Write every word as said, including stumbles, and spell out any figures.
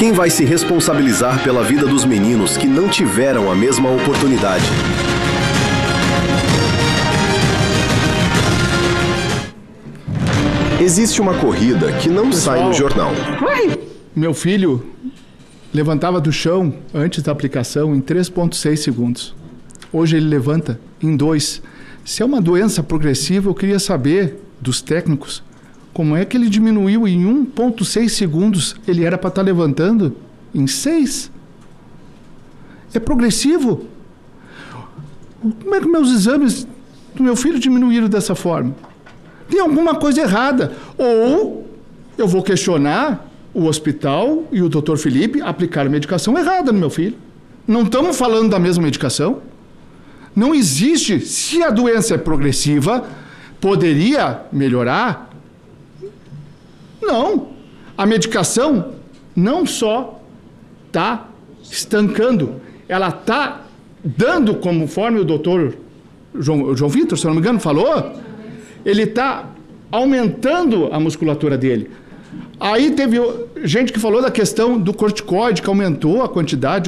Quem vai se responsabilizar pela vida dos meninos que não tiveram a mesma oportunidade? Existe uma corrida que não Pessoal, sai no jornal. Meu filho levantava do chão antes da aplicação em três vírgula seis segundos. Hoje ele levanta em dois. Se é uma doença progressiva, eu queria saber dos técnicos como é que ele diminuiu em um vírgula seis segundos. Ele era para estar levantando em seis. É progressivo. Como é que meus exames do meu filho diminuíram dessa forma? Tem alguma coisa errada. Ou eu vou questionar o hospital e o doutor Felipe aplicaram a medicação errada no meu filho. Não estamos falando da mesma medicação. Não existe. Se a doença é progressiva, poderia melhorar? Não. A medicação não só está estancando, ela está dando, conforme o doutor João, João Vitor, se não me engano, falou, ele está aumentando a musculatura dele. Aí teve gente que falou da questão do corticoide, que aumentou a quantidade.